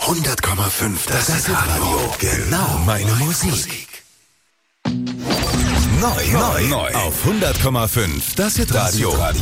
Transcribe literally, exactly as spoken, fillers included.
hundert Komma fünf, das Hitradio. Genau meine Musik. Neu, neu, neu. Auf hundert Komma fünf, das Hitradio.